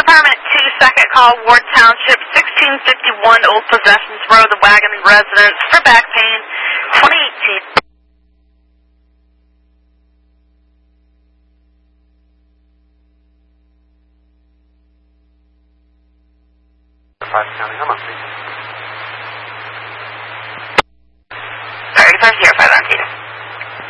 Department 2, second call, Ward Township, 1651 Old Possessions Road, the Wagon Residence, for back pain, 2018. 5 County, how much?